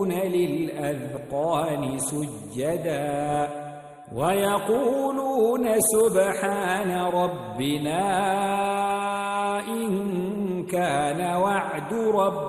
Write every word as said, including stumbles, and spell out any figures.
للأذقان سجدا ويقولون سبحان ربنا إن كان وعد ربنا